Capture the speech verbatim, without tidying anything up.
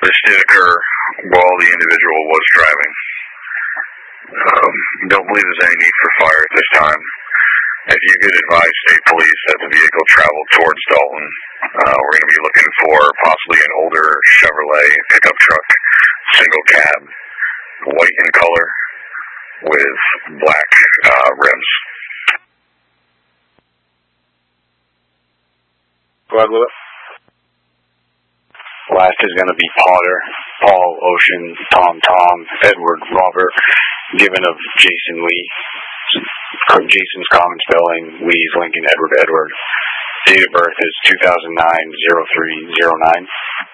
This did occur while the individual was driving. Um, don't believe there's any need for fire at this time. If you could advise state police that the vehicle traveled towards Dalton, uh, we're going to be looking for possibly an older Chevrolet pickup truck, single cab, white in color, with black uh, rims. Go ahead with it. Last is going to be Potter, Paul, Ocean, Tom, Tom, Edward, Robert, given of Jason Lee. Jason's common spelling, Lee's Lincoln, Edward, Edward. Date of birth is two thousand nine, oh three oh nine.